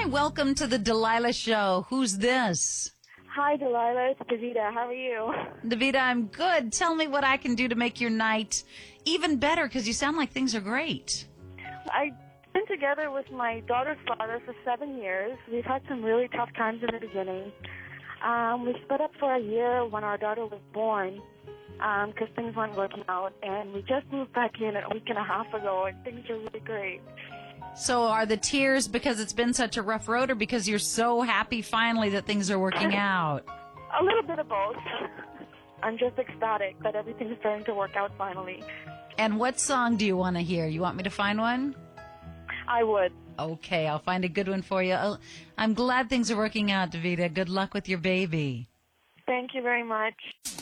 Welcome to the Delilah Show. Who's this? Hi, Delilah. It's Davida. How are you? Davida, I'm good. Tell me what I can do to make your night even better, because you sound like things are great. I've been together with my daughter's father for 7 years. We've had some really tough times in the beginning. We split up for a year when our daughter was born because things weren't working out. And we just moved back in a week and a half ago, and things are really great. So are the tears because it's been such a rough road, or because you're so happy finally that things are working out? A little bit of both. I'm just ecstatic that everything's starting to work out finally. And what song do you want to hear? You want me to find one? I would. Okay, I'll find a good one for you. I'm glad things are working out, Davida. Good luck with your baby. Thank you very much.